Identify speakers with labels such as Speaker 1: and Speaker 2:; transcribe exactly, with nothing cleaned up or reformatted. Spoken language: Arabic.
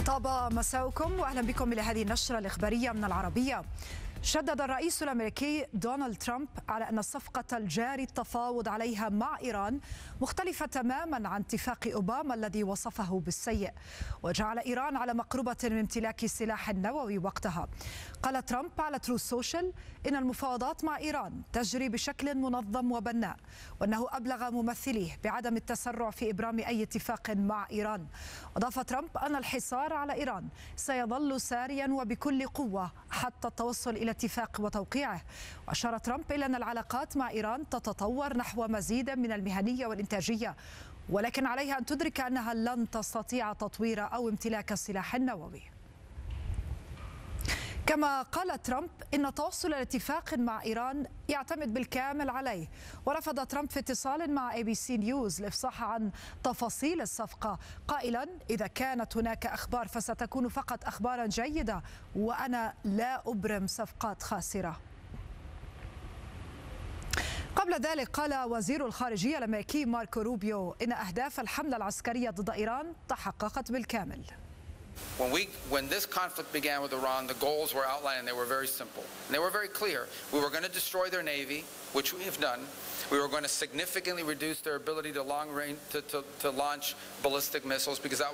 Speaker 1: طاب مساؤكم واهلا بكم الى هذه النشره الاخباريه من العربيه. شدد الرئيس الامريكي دونالد ترامب على ان الصفقه الجاري التفاوض عليها مع ايران مختلفه تماما عن اتفاق اوباما الذي وصفه بالسيء، وجعل ايران على مقربه من امتلاك السلاح النووي وقتها. قال ترامب على ترو سوشيال ان المفاوضات مع ايران تجري بشكل منظم وبناء، وانه ابلغ ممثليه بعدم التسرع في ابرام اي اتفاق مع ايران. اضاف ترامب ان الحصار على ايران سيظل ساريا وبكل قوه حتى التوصل الى اتفاق وتوقيعه. وأشار ترامب إلى أن العلاقات مع إيران تتطور نحو مزيد من المهنية والإنتاجية، ولكن عليها أن تدرك أنها لن تستطيع تطوير أو امتلاك السلاح النووي. كما قال ترامب إن توصل لاتفاق مع إيران يعتمد بالكامل عليه. ورفض ترامب في اتصال مع اي بي سي نيوز الإفصاح عن تفاصيل الصفقة، قائلا إذا كانت هناك أخبار فستكون فقط أخبارا جيدة، وأنا لا أبرم صفقات خاسرة. قبل ذلك قال وزير الخارجية الأمريكي ماركو روبيو إن أهداف الحملة العسكرية ضد إيران تحققت بالكامل.
Speaker 2: When we, when this conflict began with Iran, the goals were outlined and they were very simple. And they were very clear. We were going to destroy their navy, which we have done. We were going to significantly reduce their ability to long range to, to, to launch ballistic missiles, because that